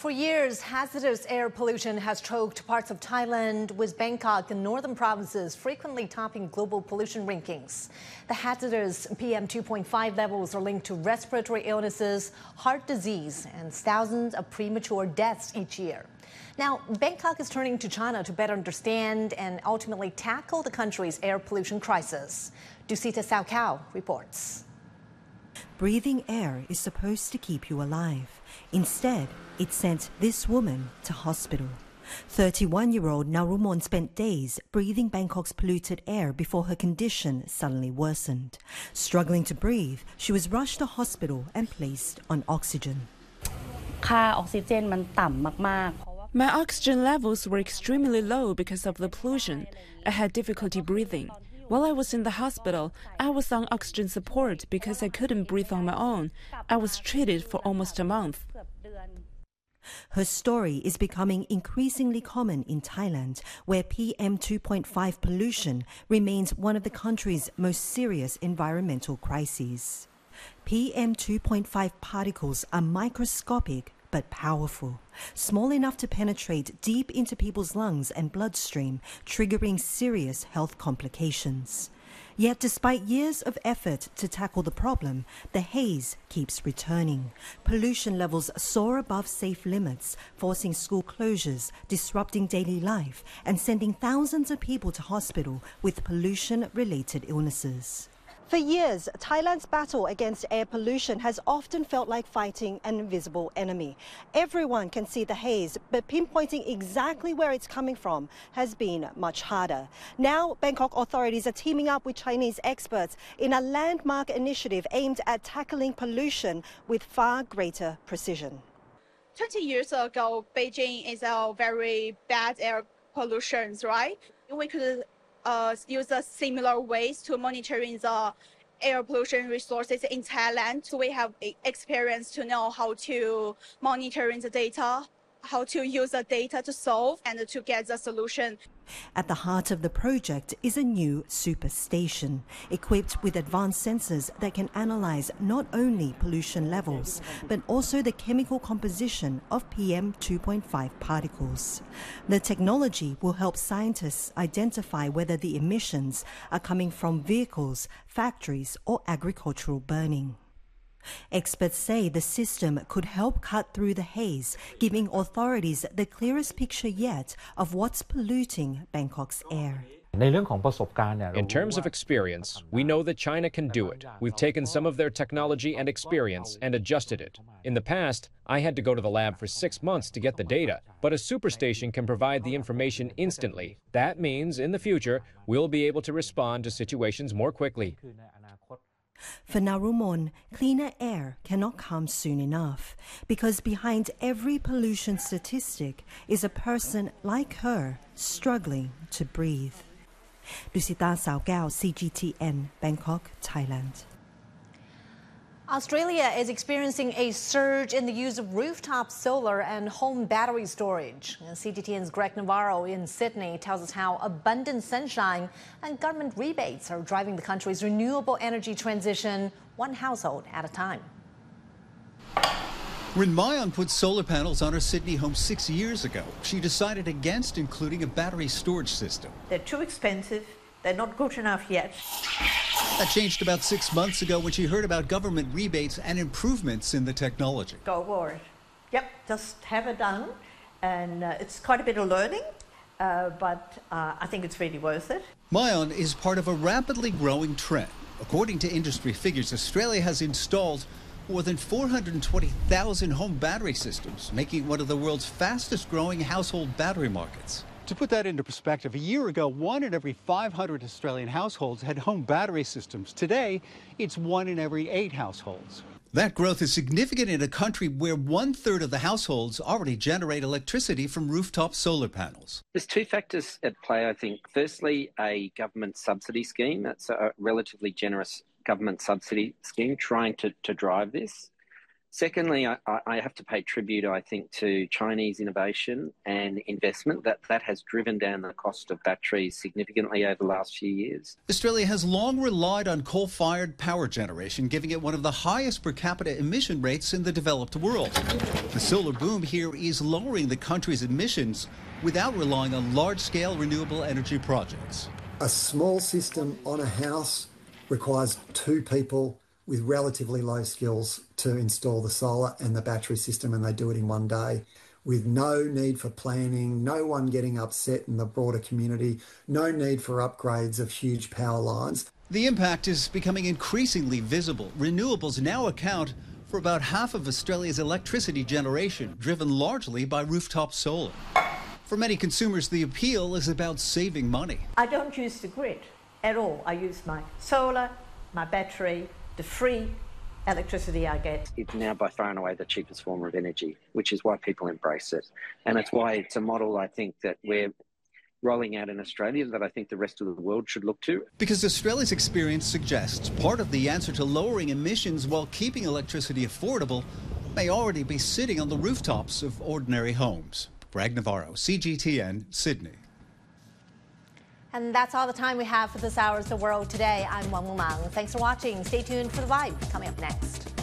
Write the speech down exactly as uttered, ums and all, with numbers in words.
For years, hazardous air pollution has choked parts of Thailand, with Bangkok and northern provinces frequently topping global pollution rankings. The hazardous P M two point five levels are linked to respiratory illnesses, heart disease, and thousands of premature deaths each year. Now, Bangkok is turning to China to better understand and ultimately tackle the country's air pollution crisis. Dusita Saokao reports. Breathing air is supposed to keep you alive. Instead, it sent this woman to hospital. thirty-one-year-old Narumon spent days breathing Bangkok's polluted air before her condition suddenly worsened. Struggling to breathe, she was rushed to hospital and placed on oxygen. My oxygen levels were extremely low because of the pollution. I had difficulty breathing. While I was in the hospital, I was on oxygen support because I couldn't breathe on my own. I was treated for almost a month. Her story is becoming increasingly common in Thailand, where P M two point five pollution remains one of the country's most serious environmental crises. P M two point five particles are microscopic but powerful, small enough to penetrate deep into people's lungs and bloodstream, triggering serious health complications. Yet despite years of effort to tackle the problem, the haze keeps returning. Pollution levels soar above safe limits, forcing school closures, disrupting daily life, and sending thousands of people to hospital with pollution-related illnesses. For years, Thailand's battle against air pollution has often felt like fighting an invisible enemy. Everyone can see the haze, but pinpointing exactly where it's coming from has been much harder. Now, Bangkok authorities are teaming up with Chinese experts in a landmark initiative aimed at tackling pollution with far greater precision. twenty years ago, Beijing is a very bad air pollution, right? We could Uh, use a similar ways to monitoring the air pollution resources in Thailand. So we have experience to know how to monitoring the data, how to use the data to solve and to get the solution. At the heart of the project is a new superstation, equipped with advanced sensors that can analyze not only pollution levels, but also the chemical composition of P M two point five particles. The technology will help scientists identify whether the emissions are coming from vehicles, factories, or agricultural burning. Experts say the system could help cut through the haze, giving authorities the clearest picture yet of what's polluting Bangkok's air. In terms of experience, we know that China can do it. We've taken some of their technology and experience and adjusted it. In the past, I had to go to the lab for six months to get the data, but a superstation can provide the information instantly. That means, in the future, we'll be able to respond to situations more quickly. For Narumon, cleaner air cannot come soon enough, because behind every pollution statistic is a person like her struggling to breathe. Dusita Saokao, C G T N, Bangkok, Thailand. Australia is experiencing a surge in the use of rooftop solar and home battery storage. And C G T N's Greg Navarro in Sydney tells us how abundant sunshine and government rebates are driving the country's renewable energy transition one household at a time. When Mayan put solar panels on her Sydney home six years ago, she decided against including a battery storage system. They're too expensive. They're not good enough yet. That changed about six months ago when she heard about government rebates and improvements in the technology. Go for it. Yep, just have it done. And uh, it's quite a bit of learning, uh, but uh, I think it's really worth it. Mayan is part of a rapidly growing trend. According to industry figures, Australia has installed more than four hundred twenty thousand home battery systems, making it one of the world's fastest growing household battery markets. To put that into perspective, a year ago, one in every five hundred Australian households had home battery systems. Today, it's one in every eight households. That growth is significant in a country where one-third of the households already generate electricity from rooftop solar panels. There's two factors at play, I think. Firstly, a government subsidy scheme. That's a relatively generous government subsidy scheme trying to, to drive this. Secondly, I, I have to pay tribute, I think, to Chinese innovation and investment. That, that has driven down the cost of batteries significantly over the last few years. Australia has long relied on coal-fired power generation, giving it one of the highest per capita emission rates in the developed world. The solar boom here is lowering the country's emissions without relying on large-scale renewable energy projects. A small system on a house requires two people with relatively low skills to install the solar and the battery system, and they do it in one day with no need for planning, no one getting upset in the broader community, no need for upgrades of huge power lines. The impact is becoming increasingly visible. Renewables now account for about half of Australia's electricity generation, driven largely by rooftop solar. For many consumers, the appeal is about saving money. I don't use the grid at all. I use my solar, my battery, the free electricity I get. It's now by far and away the cheapest form of energy, which is why people embrace it. And it's why it's a model, I think, that we're rolling out in Australia that I think the rest of the world should look to. Because Australia's experience suggests part of the answer to lowering emissions while keeping electricity affordable may already be sitting on the rooftops of ordinary homes. Bragg Navarro, C G T N, Sydney. And that's all the time we have for this Hour of the World today. I'm Wang Wumang. Thanks for watching. Stay tuned for The Vibe coming up next.